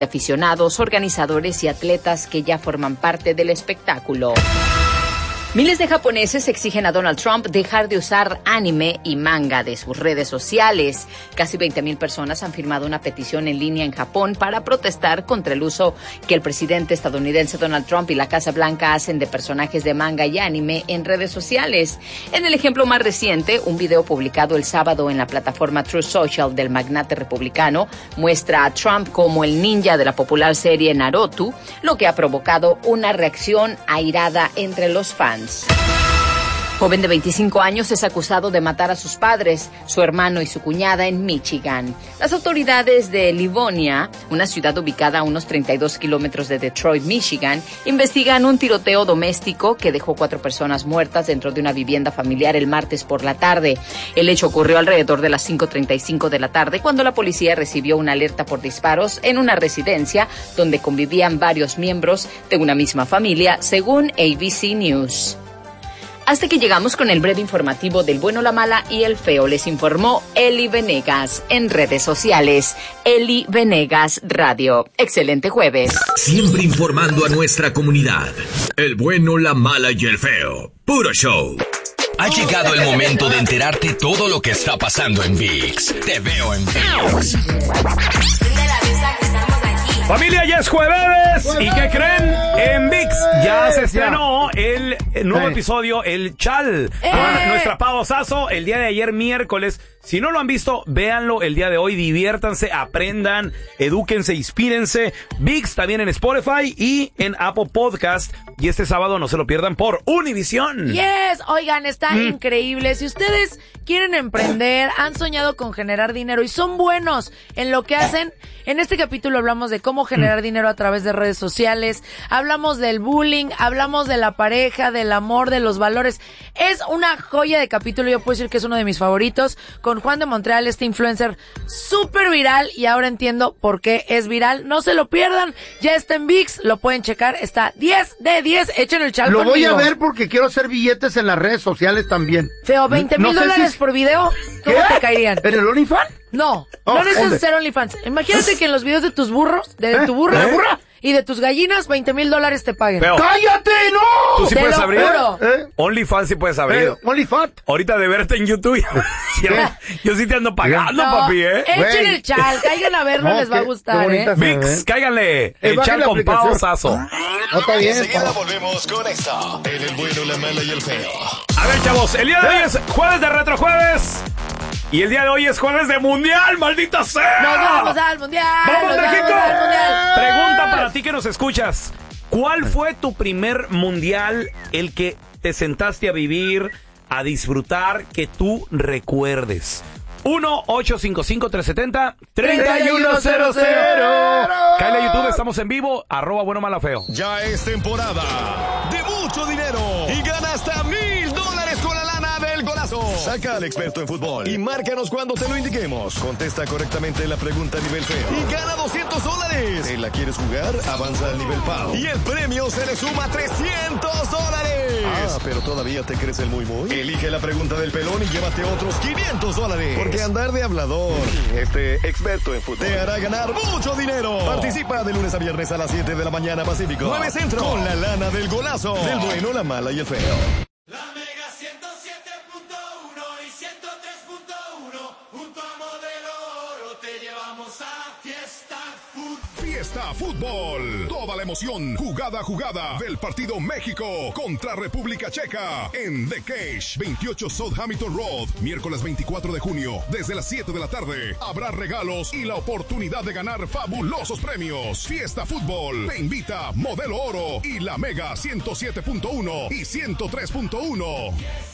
aficionados, organizadores y atletas que ya forman parte del espectáculo. Miles de japoneses exigen a Donald Trump dejar de usar anime y manga de sus redes sociales. Casi 20,000 personas han firmado una petición en línea en Japón para protestar contra el uso que el presidente estadounidense Donald Trump y la Casa Blanca hacen de personajes de manga y anime en redes sociales. En el ejemplo más reciente, un video publicado el sábado en la plataforma Truth Social del magnate republicano muestra a Trump como el ninja de la popular serie Naruto, lo que ha provocado una reacción airada entre los fans. Joven de 25 años es acusado de matar a sus padres, su hermano y su cuñada en Michigan. Las autoridades de Livonia, una ciudad ubicada a unos 32 kilómetros de Detroit, Michigan, investigan un tiroteo doméstico que dejó 4 personas muertas dentro de una vivienda familiar el martes por la tarde. El hecho ocurrió alrededor de las 5:35 de la tarde cuando la policía recibió una alerta por disparos en una residencia donde convivían varios miembros de una misma familia, según ABC News. Hasta que llegamos con el breve informativo del bueno, la mala y el feo, les informó Eli Venegas en redes sociales. Eli Venegas Radio. Excelente jueves. Siempre informando a nuestra comunidad. El bueno, la mala y el feo. Puro show. Ha llegado el momento de enterarte todo lo que está pasando en ViX. Te veo en ViX. Familia, ya es jueves. ¿Y qué creen? En ViX ya se estrenó el nuevo episodio, El Chal, con nuestra Pau Sasso, el día de ayer, miércoles. Si no lo han visto, véanlo el día de hoy, diviértanse, aprendan, edúquense, inspírense. ViX también en Spotify y en Apple Podcast. Y este sábado no se lo pierdan por Univision. Yes, oigan, está increíble. Si ustedes quieren emprender, han soñado con generar dinero y son buenos en lo que hacen, en este capítulo hablamos de cómo generar dinero a través de redes sociales, hablamos del bullying, hablamos de la pareja, del amor, de los valores. Es una joya de capítulo, yo puedo decir que es uno de mis favoritos, con Juan de Montreal, este influencer súper viral, y ahora entiendo por qué es viral. No se lo pierdan, ya está en ViX, lo pueden checar, está 10 de 10, echen el chal Lo conmigo. voy a ver porque quiero hacer billetes en las redes sociales también. Feo, $20,000 por video, ¿cómo te caerían? ¿En el OnlyFans? No, no necesitas ser OnlyFans. Imagínate que en los videos de tus burros, de tu burra, y de tus gallinas, $20,000 te paguen. Pero, ¡cállate, no! ¿tú sí puedes abrir? Juro. OnlyFans sí puedes abrir. OnlyFans. Ahorita de verte en YouTube, yo sí te ando pagando, No, papi, echen el chal, caigan a verlo, les va a gustar, ViX, cáiganle, el chal con Pau Sasso. No, está bien. Enseguida volvemos con esto. En el bueno, la mala y el feo. A ver, chavos, el día de hoy es jueves de Retrojueves. Y el día de hoy es jueves de Mundial, maldita sea. Nos vamos al Mundial. ¡Vamos, México! al Mundial. Pregunta para ti que nos escuchas. ¿Cuál fue tu primer Mundial, el que te sentaste a vivir, a disfrutar, que tú recuerdes? 1-855-370-3100. Cállate a YouTube, estamos en vivo, @bueno mala feo. Ya es temporada de mucho dinero y gana hasta $1,000 con la lana del golazo. Saca al experto en fútbol y márcanos cuando te lo indiquemos. Contesta correctamente la pregunta a nivel feo y gana $200. ¿Te la quieres jugar? Avanza al nivel Pau y el premio se le suma $300. Ah, pero todavía te crees el muy. Elige la pregunta del pelón y llévate otros $500. Porque andar de hablador, experto en fútbol, te hará ganar mucho dinero. Participa de lunes a viernes a las 7 de la mañana Pacífico, 9 Centro, con la lana del golazo, del bueno, la mala y el feo. La Mega 107.1 y 103.1, junto a Modelo Oro te llevamos a Fiesta Fútbol. Fiesta Fútbol. Toda la emoción, jugada a jugada, del partido México contra República Checa en The Cage, 28 South Hamilton Road, miércoles 24 de junio, desde las 7 de la tarde. Habrá regalos y la oportunidad de ganar fabulosos premios. Fiesta Fútbol te invita Modelo Oro y la Mega 107.1 y 103.1.